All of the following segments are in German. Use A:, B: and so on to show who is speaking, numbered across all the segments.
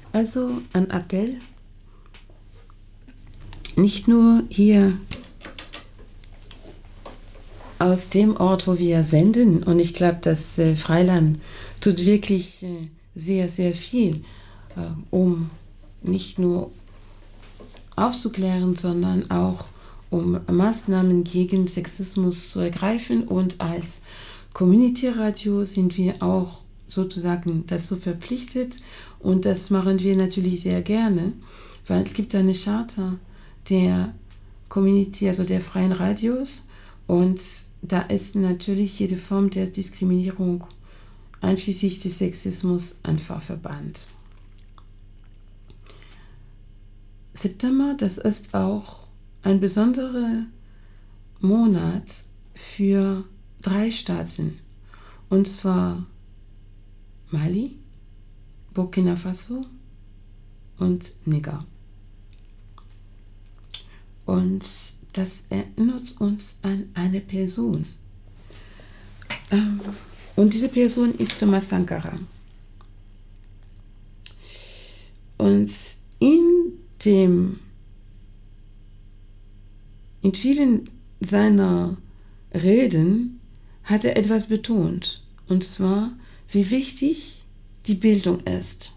A: Also ein Appell, nicht nur hier aus dem Ort, wo wir senden, und ich glaube, das Freiland tut wirklich sehr, sehr viel, um nicht nur aufzuklären, sondern auch um Maßnahmen gegen Sexismus zu ergreifen. Und als Community Radio sind wir auch sozusagen dazu verpflichtet, und das machen wir natürlich sehr gerne, weil es gibt eine Charta der Community, also der freien Radios, und da ist natürlich jede Form der Diskriminierung, einschließlich des Sexismus, einfach verbannt. September, das ist auch ein besonderer Monat für 3 Staaten, und zwar Mali, Burkina Faso und Niger. Und das erinnert uns an eine Person. Und diese Person ist Thomas Sankara. Und in vielen seiner Reden hat er etwas betont, und zwar, wie wichtig die Bildung ist.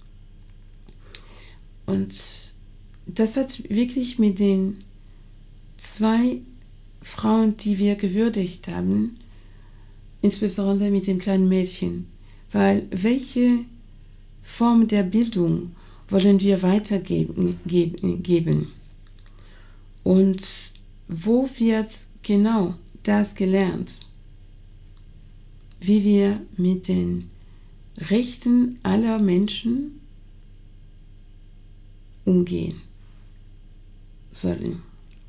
A: Und das hat wirklich mit den 2 Frauen, die wir gewürdigt haben, insbesondere mit dem kleinen Mädchen, weil welche Form der Bildung wollen wir weitergeben? Und wo wird genau das gelernt? Wie wir mit den Rechten aller Menschen umgehen sollen.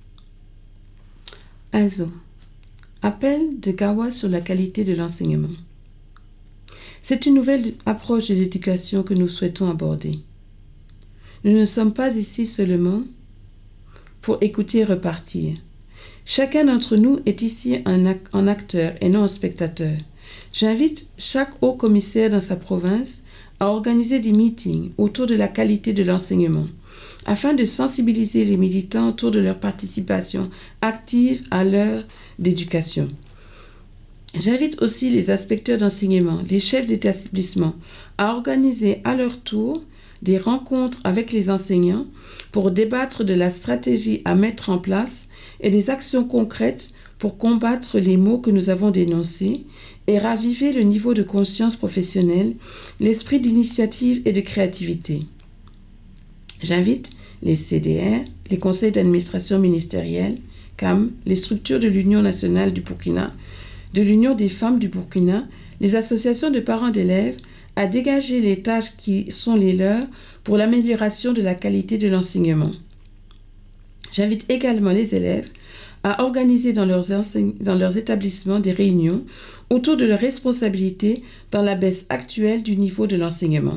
A: Also, appel de Gawa sur la qualité de l'enseignement. C'est une nouvelle approche de l'éducation que nous souhaitons aborder. Nous ne sommes pas ici seulement pour écouter et repartir. Chacun d'entre nous est ici un acteur et non un spectateur. J'invite chaque haut commissaire dans sa province à organiser des meetings autour de la qualité de l'enseignement, afin de sensibiliser les militants autour de leur participation active à l'heure d'éducation. J'invite aussi les inspecteurs d'enseignement, les chefs d'établissement à organiser à leur tour des rencontres avec les enseignants pour débattre de la stratégie à mettre en place et des actions concrètes pour combattre les maux que nous avons dénoncés et raviver le niveau de conscience professionnelle, l'esprit d'initiative et de créativité. J'invite les CDR, les conseils d'administration ministériels, CAM, les structures de l'Union nationale du Burkina, de l'Union des femmes du Burkina, les associations de parents d'élèves à dégager les tâches qui sont les leurs pour l'amélioration de la qualité de l'enseignement. J'invite également les élèves à organiser dans leurs établissements des réunions autour de leurs responsabilités dans la baisse actuelle du niveau de l'enseignement.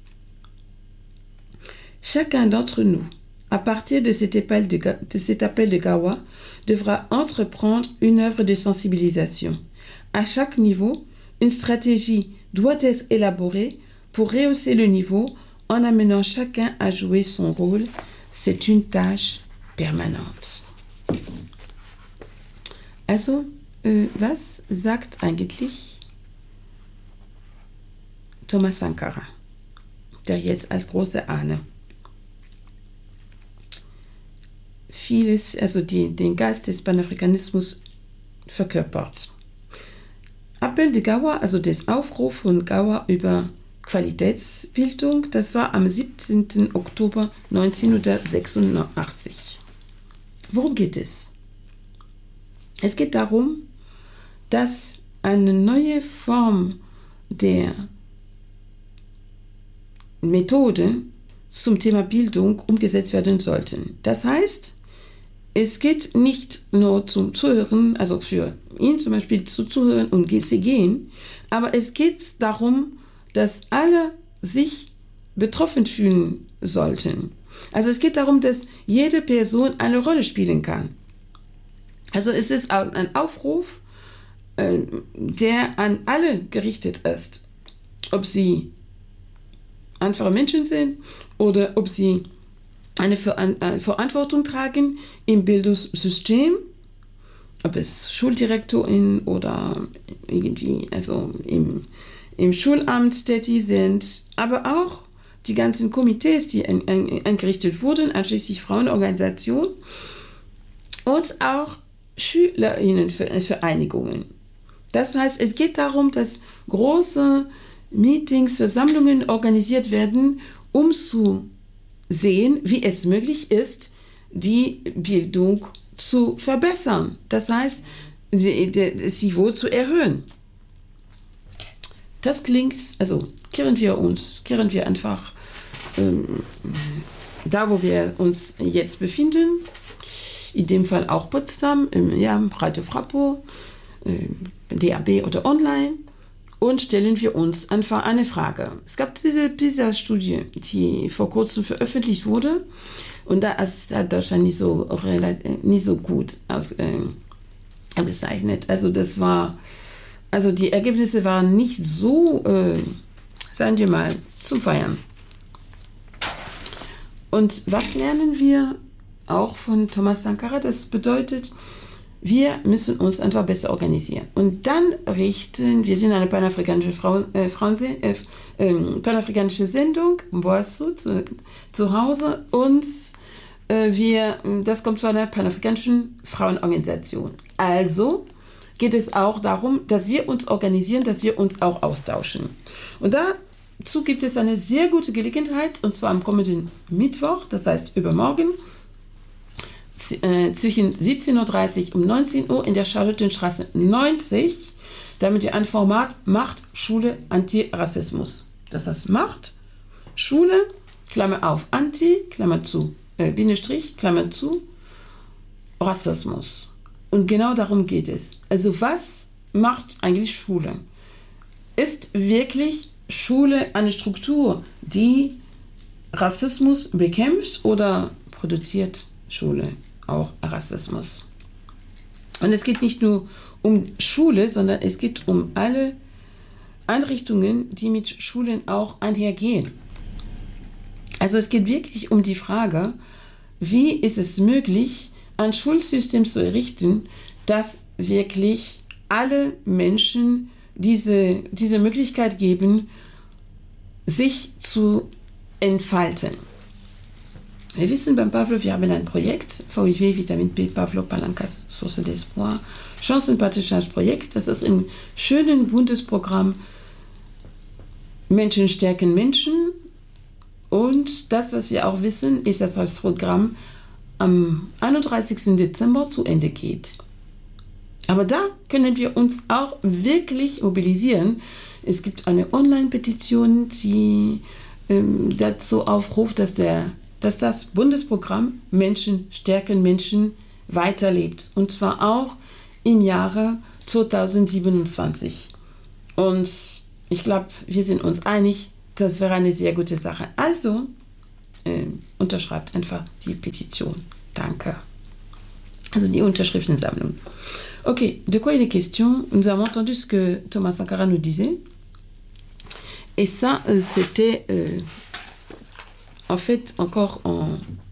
A: Chacun d'entre nous, à partir de cet appel de Gawa, devra entreprendre une œuvre de sensibilisation. À chaque niveau, une stratégie doit être élaborée pour rehausser le niveau en amenant chacun à jouer son rôle. C'est une tâche permanente. Also, was sagt eigentlich Thomas Sankara, der jetzt als große Ahne vieles, also den Geist des Panafrikanismus verkörpert? Appel de Gawa, also der Aufruf von Gawa über Qualitätsbildung, das war am 17. Oktober 1986. Worum geht es? Es geht darum, dass eine neue Form der Methode zum Thema Bildung umgesetzt werden sollte. Das heißt, es geht nicht nur zum Zuhören, also für ihn zum Beispiel zuzuhören und zu gehen, aber es geht darum, dass alle sich betroffen fühlen sollten. Also es geht darum, dass jede Person eine Rolle spielen kann. Also es ist ein Aufruf, der an alle gerichtet ist, ob sie einfache Menschen sind oder ob sie eine Verantwortung tragen im Bildungssystem, ob es Schuldirektorin oder irgendwie, also im Schulamt tätig sind, aber auch die ganzen Komitees, die eingerichtet wurden, einschließlich Frauenorganisationen und auch Schülerinnenvereinigungen. Das heißt, es geht darum, dass große Meetings, Versammlungen organisiert werden, um zu sehen, wie es möglich ist, die Bildung zu verbessern. Das heißt, das Niveau zu erhöhen. Das klingt, also kehren wir einfach da, wo wir uns jetzt befinden, in dem Fall auch Potsdam, im Radio Frappo, DAB oder online, und stellen wir uns einfach eine Frage. Es gab diese PISA-Studie, die vor kurzem veröffentlicht wurde, und da hat Deutschland nicht so gut ausgezeichnet. Also die Ergebnisse waren nicht so, sagen wir mal, zum Feiern. Und was lernen wir auch von Thomas Sankara? Das bedeutet, wir müssen uns einfach besser organisieren. Und dann wir sind eine panafrikanische panafrikanische Sendung, Boasso, zu Hause, und das kommt von einer panafrikanischen Frauenorganisation. Also geht es auch darum, dass wir uns organisieren, dass wir uns auch austauschen. Und dazu gibt es eine sehr gute Gelegenheit, und zwar am kommenden Mittwoch, das heißt übermorgen, zwischen 17.30 Uhr und 19 Uhr in der Charlottenstraße 90, damit wir ein Format Macht, Schule, Antirassismus. Das heißt Macht, Schule, Klammer auf, Anti, Klammer zu, Bindestrich, Klammer zu, Rassismus. Und genau darum geht es. Also was macht eigentlich Schule? Ist wirklich Schule eine Struktur, die Rassismus bekämpft, oder produziert Schule auch Rassismus? Und es geht nicht nur um Schule, sondern es geht um alle Einrichtungen, die mit Schulen auch einhergehen. Also es geht wirklich um die Frage, wie ist es möglich, ein Schulsystem zu errichten, das wirklich alle Menschen diese Möglichkeit geben, sich zu entfalten. Wir wissen beim Pavlov, wir haben ein Projekt, VIW, Vitamin B, Pavlov, Palankas, Source d'Espoir, Chancenpartnerschaftsprojekt. Das ist im schönen Bundesprogramm Menschen stärken Menschen. Und das, was wir auch wissen, ist, dass das Programm am 31. Dezember zu Ende geht. Aber da können wir uns auch wirklich mobilisieren. Es gibt eine Online-Petition, die dazu aufruft, dass das Bundesprogramm Menschen stärken Menschen weiterlebt. Und zwar auch im Jahre 2027. Und ich glaube, wir sind uns einig, das wäre eine sehr gute Sache. Also, unterschreibt einfach die Petition. Danke. Also die Unterschriftensammlung. Ok, de quoi il est question? Nous avons entendu ce que Thomas Sankara nous disait. Et ça, c'était en fait encore en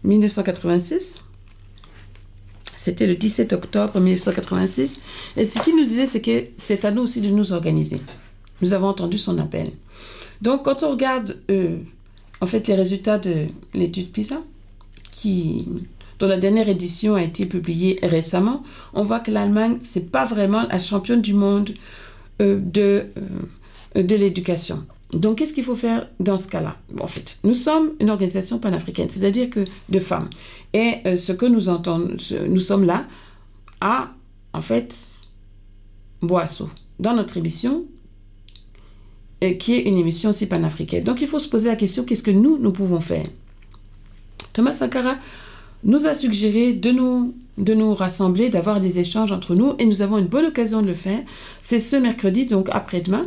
A: 1986. C'était le 17 octobre 1986. Et ce qu'il nous disait, c'est que c'est à nous aussi de nous organiser. Nous avons entendu son appel. Donc, quand on regarde en fait les résultats de l'étude PISA, dont la dernière édition a été publiée récemment, on voit que l'Allemagne, c'est pas vraiment la championne du monde de l'éducation. Donc, qu'est-ce qu'il faut faire dans ce cas-là? En fait, nous sommes une organisation panafricaine, c'est-à-dire que de femmes. Et ce que nous entendons, nous sommes là à, en fait, Boasso, dans notre émission, qui est une émission aussi panafricaine. Donc, il faut se poser la question, qu'est-ce que nous pouvons faire? Thomas Sankara nous a suggéré de nous rassembler, d'avoir des échanges entre nous, et nous avons une bonne occasion de le faire. C'est ce mercredi, donc après-demain,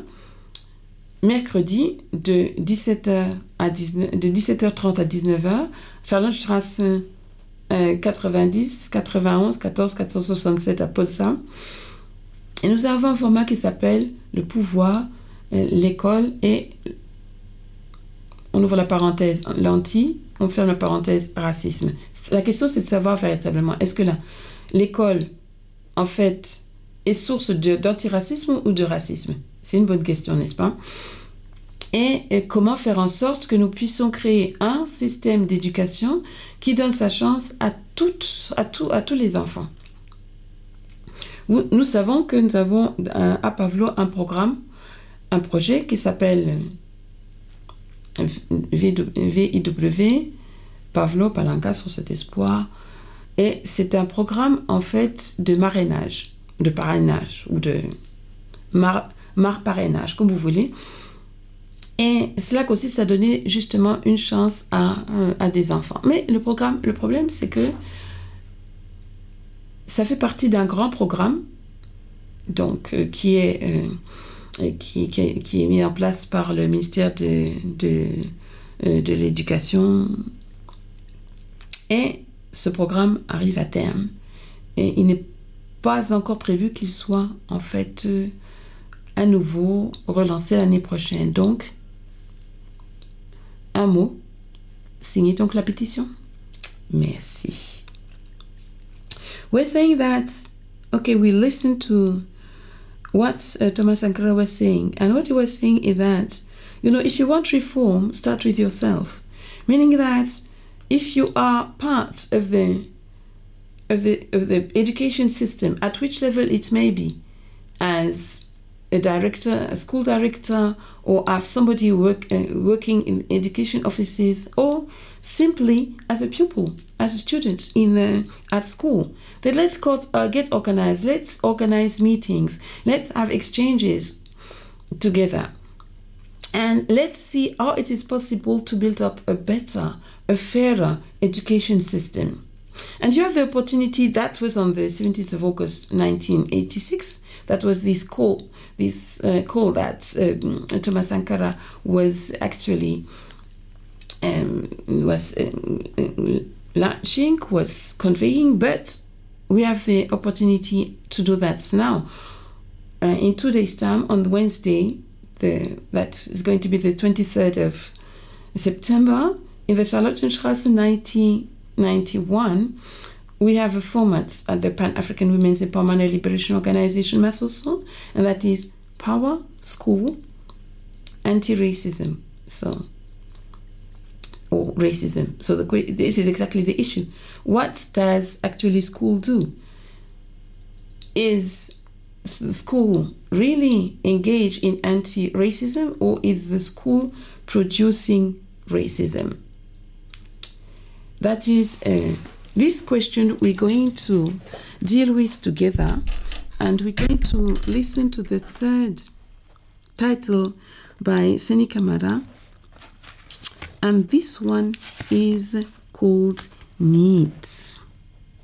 A: mercredi de 17h30 à 19h, Charlottenstraße 90, 91, 14, 467 à Potsdam. Et nous avons un format qui s'appelle le pouvoir, l'école et on ouvre la parenthèse lentilles, on ferme la parenthèse racisme. La question, c'est de savoir véritablement, est-ce que l'école, en fait, est source d'antiracisme ou de racisme? C'est une bonne question, n'est-ce pas? Et comment faire en sorte que nous puissions créer un système d'éducation qui donne sa chance à tous les enfants. Nous savons que nous avons à Pavlo un projet qui s'appelle VIW, Pavlo Palanca sur cet espoir. Et c'est un programme, en fait, de parrainage, ou de parrainage, comme vous voulez. Et cela consiste à donner justement une chance à des enfants. Mais le problème, c'est que ça fait partie d'un grand programme donc, qui est mis en place par le ministère de l'Éducation. Et ce programme arrive à terme. Et il n'est pas encore prévu qu'il soit en fait à nouveau relancé l'année prochaine. Donc, un mot, signez donc la pétition. Merci. We're saying that, okay, we listened to what Thomas Sankara was saying. And what he was saying is that, if you want reform, start with yourself. Meaning that if you are part of the education system, at which level it may be, as a director, a school director, or have somebody working in education offices, or simply as a pupil, as a student at school, then let's get organized. Let's organize meetings. Let's have exchanges together. And let's see how it is possible to build up a better, a fairer education system. And you have the opportunity, that was on the 17th of August 1986, that was this call that Thomas Sankara was actually launching, was conveying, but we have the opportunity to do that now. In 2 days' time, on Wednesday, that is going to be the 23rd of September, in the Charlottenstrasse 91, we have a format at the Pan-African Women's Empowerment Liberation Organization, MASOSO, and that is Power, School, Anti-Racism. Or racism. So this is exactly the issue. What does actually school do? Is school really engaged in anti-racism, or is the school producing racism? That is this question we're going to deal with together, and we're going to listen to the third title by Seni Kamara, and this one is called Needs.